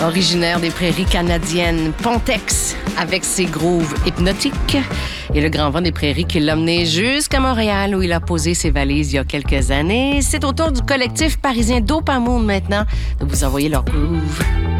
Originaire des prairies canadiennes, Pontex, avec ses grooves hypnotiques, et le grand vent des prairies qui l'a mené jusqu'à Montréal, où il a posé ses valises il y a quelques années. C'est au tour du collectif parisien Dopamoon maintenant de vous envoyer leur groove.